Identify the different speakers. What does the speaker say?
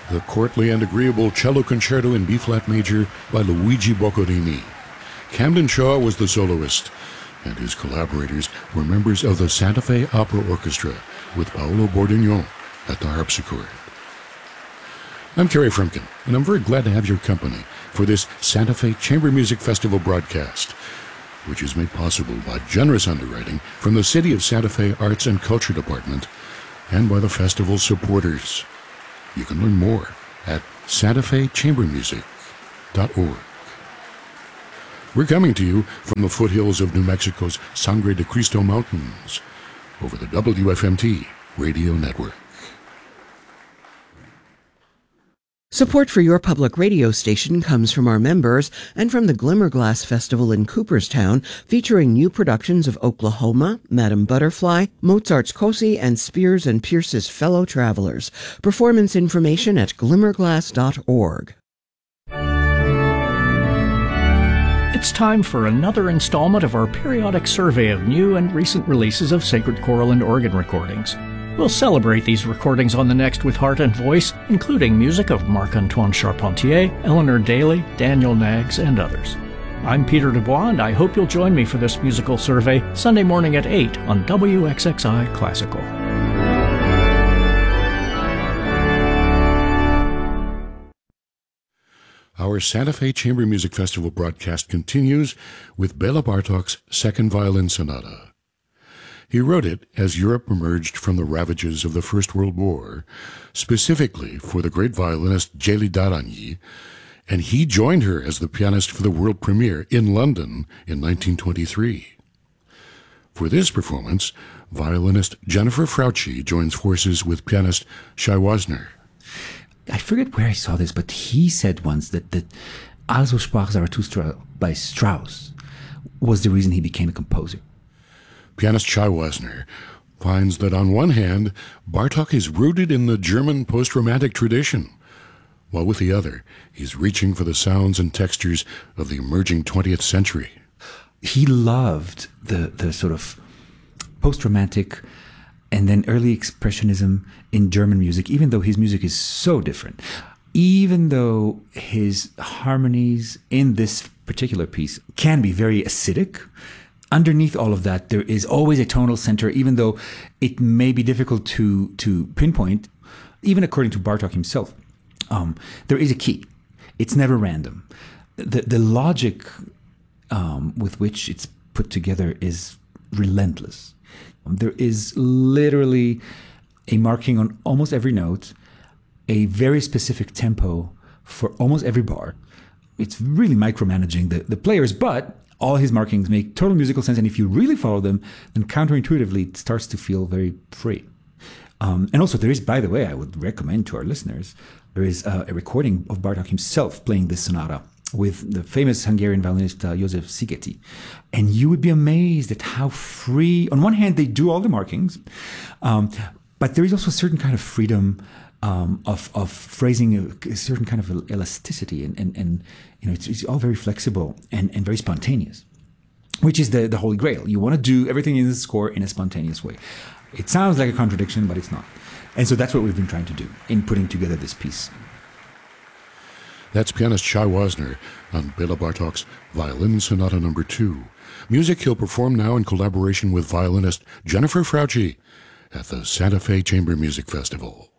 Speaker 1: the courtly and agreeable cello concerto in B-flat major by Luigi Boccherini. Camden Shaw was the soloist, and his collaborators were members of the Santa Fe Opera Orchestra with Paolo Bordignon at the harpsichord. I'm Kerry Frumkin, and I'm very glad to have your company for this Santa Fe Chamber Music Festival broadcast, which is made possible by generous underwriting from the City of Santa Fe Arts and Culture Department and by the festival supporters. You can learn more at santafechambermusic.org. We're coming to you from the foothills of New Mexico's Sangre de Cristo Mountains over the WFMT radio network.
Speaker 2: Support for your public radio station comes from our members and from the Glimmerglass Festival in Cooperstown, featuring new productions of Oklahoma, Madame Butterfly, Mozart's Cosi, and Spears and Pierce's Fellow Travelers. Performance information at glimmerglass.org.
Speaker 3: It's time for another installment of our periodic survey of new and recent releases of sacred choral and organ recordings. We'll celebrate these recordings on the next with heart and voice, including music of Marc-Antoine Charpentier, Eleanor Daly, Daniel Naggs, and others. I'm Peter Dubois, and I hope you'll join me for this musical survey Sunday morning at 8 on WXXI Classical.
Speaker 1: Our Santa Fe Chamber Music Festival broadcast continues with Bela Bartok's Second Violin Sonata. He wrote it as Europe emerged from the ravages of the First World War, specifically for the great violinist Gély d'Aragny, and he joined her as the pianist for the world premiere in London in 1923. For this performance, violinist Jennifer Frautschi joins forces with pianist Shai Wasner.
Speaker 4: I forget where I saw this, but he said once that Also sprach Zarathustra by Strauss was the reason he became a composer.
Speaker 1: Pianist Shai Wasner finds that on one hand, Bartok is rooted in the German post-romantic tradition, while with the other, he's reaching for the sounds and textures of the emerging 20th century.
Speaker 4: He loved the sort of post-romantic and then early expressionism in German music, even though his music is so different. Even though his harmonies in this particular piece can be very acidic, underneath all of that, there is always a tonal center, even though it may be difficult to pinpoint. Even according to Bartok himself, there is a key. It's never random. The logic with which it's put together is relentless. There is literally a marking on almost every note, a very specific tempo for almost every bar. It's really micromanaging the players, but all his markings make total musical sense, and if you really follow them, then counterintuitively it starts to feel very free. And also there is, by the way, I would recommend to our listeners, there is a recording of Bartok himself playing this sonata with the famous Hungarian violinist József Szigeti. And you would be amazed at how free, on one hand, they do all the markings, but there is also a certain kind of freedom of phrasing, a certain kind of elasticity, and you know, it's all very flexible and very spontaneous, which is the holy grail. You want to do everything in the score in a spontaneous way. It sounds like a contradiction, but it's not. And so that's what we've been trying to do in putting together this piece.
Speaker 1: That's pianist Shai Wasner on Bela Bartok's Violin Sonata No. 2. Music he'll perform now in collaboration with violinist Jennifer Frautschi at the Santa Fe Chamber Music Festival.